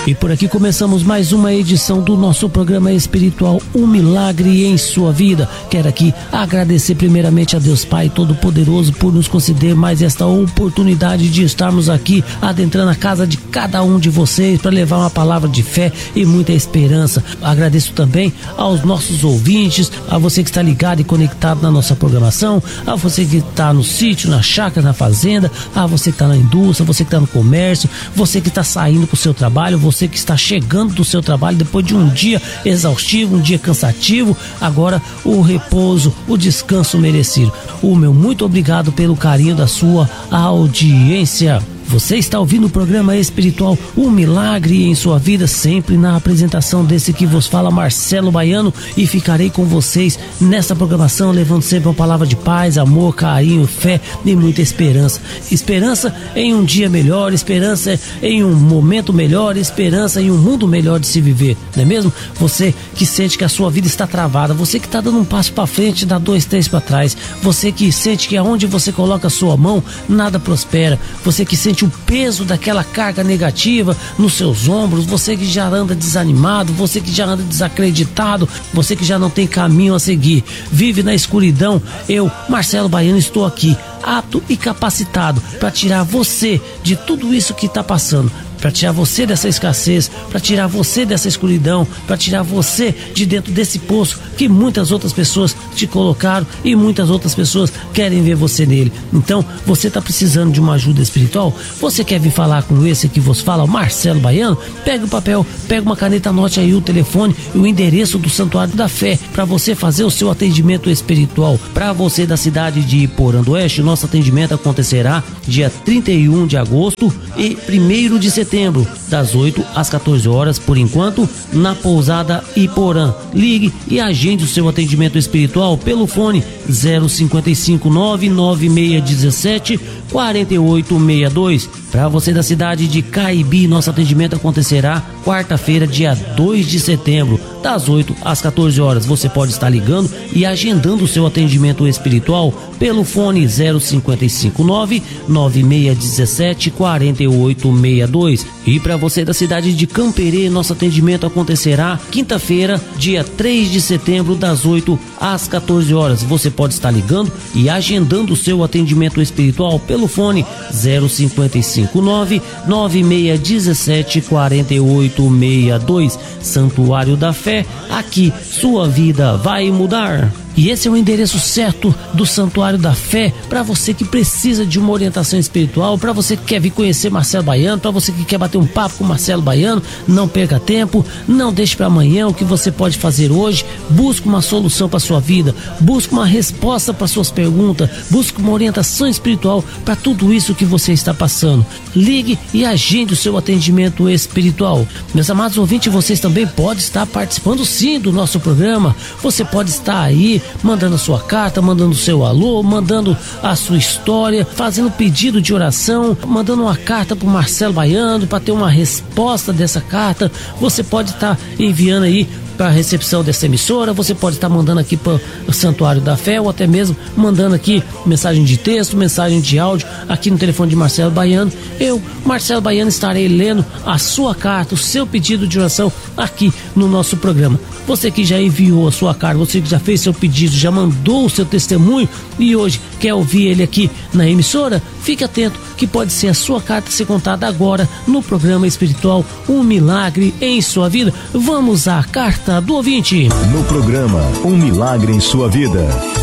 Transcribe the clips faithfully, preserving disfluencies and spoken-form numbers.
E por aqui começamos mais uma edição do nosso programa espiritual Um Milagre em Sua Vida. Quero aqui agradecer primeiramente a Deus Pai Todo-Poderoso por nos conceder mais esta oportunidade de estarmos aqui adentrando a casa de cada um de vocês para levar uma palavra de fé e muita esperança. Agradeço também aos nossos ouvintes, a você que está ligado e conectado na nossa programação, a você que está no sítio, na chácara, na fazenda, a você que está na indústria, você que está no comércio, você que está saindo para o seu trabalho, você que está chegando do seu trabalho depois de um dia exaustivo, um dia cansativo, agora o repouso, o descanso merecido. O meu muito obrigado pelo carinho da sua audiência. Você está ouvindo o programa espiritual Um Milagre em Sua Vida, sempre na apresentação desse que vos fala, Marcelo Baiano, e ficarei com vocês nessa programação, levando sempre uma palavra de paz, amor, carinho, fé e muita esperança. Esperança em um dia melhor, esperança em um momento melhor, esperança em um mundo melhor de se viver, não é mesmo? Você que sente que a sua vida está travada, você que está dando um passo para frente, dá dois, três para trás, você que sente que aonde você coloca a sua mão, nada prospera, você que sente o peso daquela carga negativa nos seus ombros, você que já anda desanimado, você que já anda desacreditado, você que já não tem caminho a seguir, vive na escuridão, eu, Marcelo Baiano, estou aqui, apto e capacitado para tirar você de tudo isso que está passando, para tirar você dessa escassez, para tirar você dessa escuridão, para tirar você de dentro desse poço que muitas outras pessoas te colocaram e muitas outras pessoas querem ver você nele. Então, você está precisando de uma ajuda espiritual? Você quer vir falar com esse que vos fala, Marcelo Baiano? Pega o papel, pega uma caneta, anote aí o telefone e o endereço do Santuário da Fé para você fazer o seu atendimento espiritual. Para você da cidade de Iporã do Oeste, nosso atendimento acontecerá dia trinta e um de agosto e primeiro de setembro. Setembro, das oito às quatorze horas, por enquanto, na pousada Iporã. Ligue e agende o seu atendimento espiritual pelo fone zero cinco cinco nove nove seis um sete quatro oito seis dois. Para você da cidade de Caibi, nosso atendimento acontecerá quarta-feira, dia dois de setembro, das oito às quatorze horas. Você pode estar ligando e agendando o seu atendimento espiritual pelo fone zero cinco cinco nove nove seis um sete quatro oito seis dois. E para você da cidade de Camperê, nosso atendimento acontecerá quinta-feira, dia três de setembro, das oito às quatorze horas. Você pode estar ligando e agendando o seu atendimento espiritual pelo fone zero cinco cinco nove nove seis um sete quatro oito seis dois. Santuário da Fé, aqui sua vida vai mudar. E esse é o endereço certo do Santuário da Fé para você que precisa de uma orientação espiritual, para você que quer vir conhecer Marcelo Baiano, para você que quer bater um papo com Marcelo Baiano. Não perca tempo, não deixe para amanhã o que você pode fazer hoje. Busque uma solução para sua vida, busque uma resposta para suas perguntas, busque uma orientação espiritual para tudo isso que você está passando. Ligue e agende o seu atendimento espiritual. Meus amados ouvintes, vocês também podem estar participando sim do nosso programa. Você pode estar aí mandando a sua carta, mandando o seu alô, mandando a sua história, fazendo pedido de oração, mandando uma carta para o Marcelo Baiano para ter uma resposta dessa carta. Você pode estar enviando aí para a recepção dessa emissora, você pode estar mandando aqui para o Santuário da Fé, ou até mesmo mandando aqui mensagem de texto, mensagem de áudio aqui no telefone de Marcelo Baiano. Eu, Marcelo Baiano, estarei lendo a sua carta, o seu pedido de oração aqui no nosso programa. Você que já enviou a sua carta, você que já fez seu pedido, já mandou o seu testemunho e hoje quer ouvir ele aqui na emissora, fique atento que pode ser a sua carta ser contada agora no programa espiritual Um Milagre em Sua Vida. Vamos à carta do ouvinte. No programa Um Milagre em Sua Vida,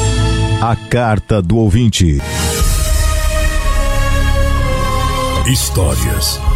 a carta do ouvinte. Histórias,